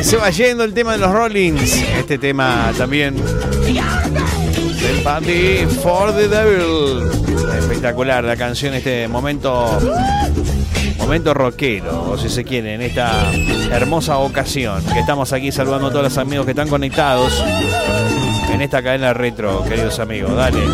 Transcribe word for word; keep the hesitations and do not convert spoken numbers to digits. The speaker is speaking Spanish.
se va yendo el tema de los Rollins. Este tema también. Sympathy for the Devil. Espectacular la canción, este momento. Momento rockero, o si se quiere, en esta hermosa ocasión. Que estamos aquí saludando a todos los amigos que están conectados en esta cadena retro, queridos amigos. Dale.